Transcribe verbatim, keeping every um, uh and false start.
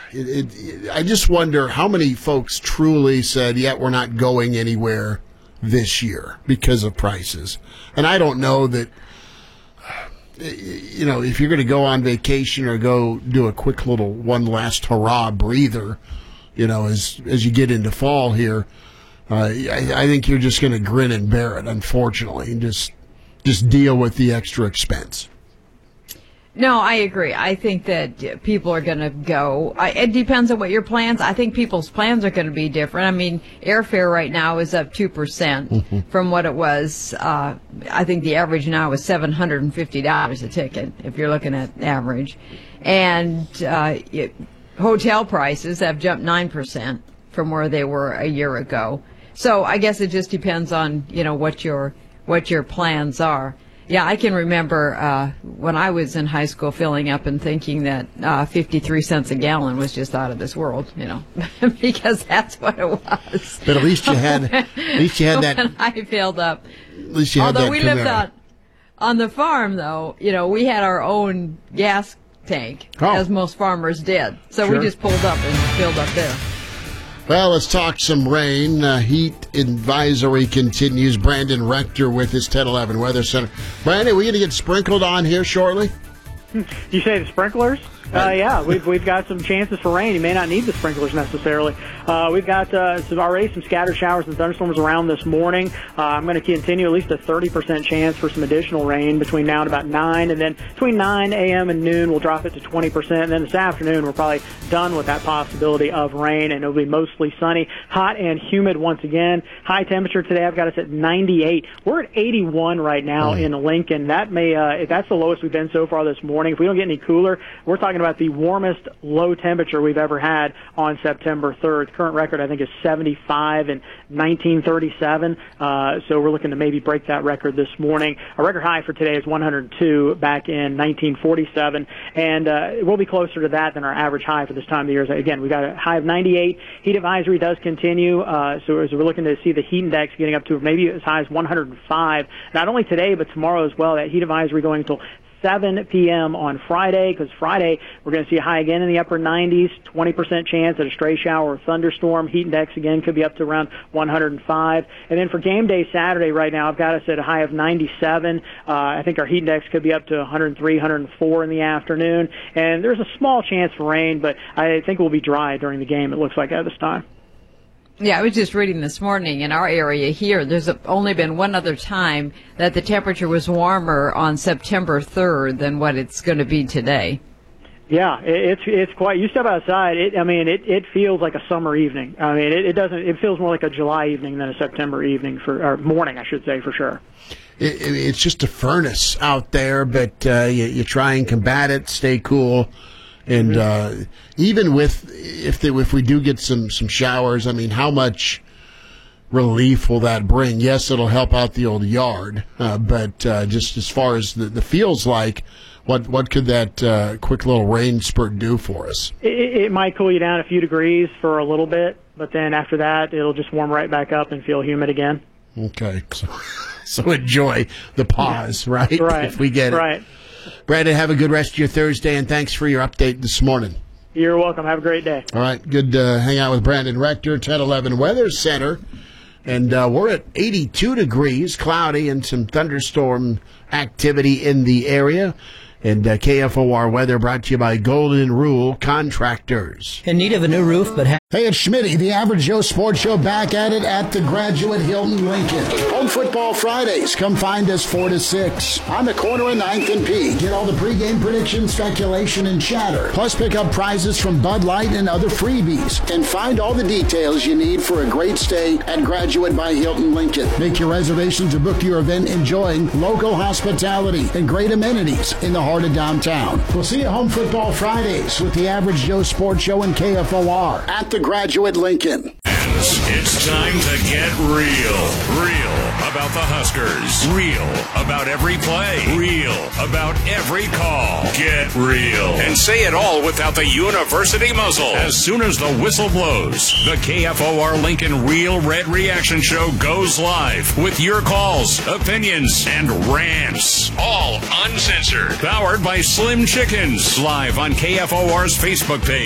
it, it, it, I just wonder how many folks truly said, yeah, we're not going anywhere this year because of prices. And I don't know that, you know, if you're going to go on vacation or go do a quick little one last hurrah breather, you know, as as you get into fall here, uh, I, I think you're just going to grin and bear it, unfortunately, and just just deal with the extra expense. No, I agree. I think that people are going to go. I, it depends on what your plans. I think people's plans are going to be different. I mean, airfare right now is up two percent mm-hmm. from what it was. Uh, I think the average now is seven hundred fifty dollars a ticket, if you're looking at average. And uh, it, hotel prices have jumped nine percent from where they were a year ago. So I guess it just depends on, you know, what your what your plans are. Yeah, I can remember uh, when I was in high school filling up and thinking that uh, fifty-three cents a gallon was just out of this world, you know, because that's what it was. But at least you had, at least you had that. When I filled up. At least you had Although that we Camaro. lived on, on the farm, though, you know, we had our own gas tank, oh. as most farmers did. So sure. we just pulled up and filled up there. Well, let's talk some rain. Uh, heat advisory continues. Brandon Rector with his ten eleven Weather Center. Brandon, are we going to get sprinkled on here shortly? You say the sprinklers? Uh, yeah, we've we've got some chances for rain. You may not need the sprinklers necessarily. Uh, we've got uh, some, already some scattered showers and thunderstorms around this morning. Uh, I'm going to continue at least a thirty percent chance for some additional rain between now and about nine, and then between nine a.m. and noon we'll drop it to twenty percent. And then this afternoon we're probably done with that possibility of rain, and it'll be mostly sunny, hot and humid once again. High temperature today I've got us at ninety-eight. We're at eighty-one right now mm. in Lincoln. That may uh, that's the lowest we've been so far this morning. If we don't get any cooler, we're talking about the warmest low temperature we've ever had on September third. Current record, I think, is seventy-five in nineteen thirty-seven. Uh, so we're looking to maybe break that record this morning. Our record high for today is one hundred two back in nineteen forty-seven, and uh, we'll be closer to that than our average high for this time of the year. Again, we've got a high of ninety-eight. Heat advisory does continue, uh, so as we're looking to see the heat index getting up to maybe as high as one hundred five, not only today but tomorrow as well. That heat advisory going until seven p.m. on Friday, because Friday we're going to see a high again in the upper nineties, twenty percent chance at a stray shower or thunderstorm. Heat index again could be up to around one hundred five. And then for game day Saturday right now, I've got us at a high of ninety-seven. Uh, I think our heat index could be up to one hundred three, one hundred four in the afternoon. And there's a small chance for rain, but I think we'll be dry during the game, it looks like at this time. Yeah, I was just reading this morning in our area here, there's a, only been one other time that the temperature was warmer on September third than what it's going to be today. Yeah, it, it's it's quite. You step outside, it, I mean, it, it feels like a summer evening. I mean, it, it doesn't. It feels more like a July evening than a September evening for or morning, I should say, for sure. It, it, it's just a furnace out there, but uh, you, you try and combat it, stay cool. And uh, even with if they, if we do get some, some showers, I mean, how much relief will that bring? Yes, it'll help out the old yard, uh, but uh, just as far as the, the feels like, what what could that uh, quick little rain spurt do for us? It, it might cool you down a few degrees for a little bit, but then after that, it'll just warm right back up and feel humid again. Okay, so, so enjoy the pause, right? Right. If we get it. Right. Brandon, have a good rest of your Thursday, and thanks for your update this morning. You're welcome. Have a great day. All right, good to hang out with Brandon Rector, ten eleven Weather Center. And uh, we're at eighty-two degrees, cloudy, and some thunderstorm activity in the area. And uh, K F O R weather brought to you by Golden Rule Contractors. In need of a new roof, but... Ha- hey, it's Schmitty, the Average Joe Sports Show, back at it at the Graduate Hilton Lincoln. Home Football Fridays. Come find us four to six on the corner of ninth and P. Get all the pregame predictions, speculation, and chatter. Plus pick up prizes from Bud Light and other freebies. And find all the details you need for a great stay at Graduate by Hilton Lincoln. Make your reservations or book your event enjoying local hospitality and great amenities in the heart of downtown. We'll see you Home Football Fridays with the Average Joe Sports Show and K F O R at the Graduate Lincoln. It's time to get real. Real about the Huskers. Real about every play. Real about every call. Get real. And say it all without the university muzzle. As soon as the whistle blows, the K F O R Lincoln Real Red Reaction Show goes live with your calls, opinions, and rants. All uncensored. Powered by Slim Chickens. Live on K F O R's Facebook page.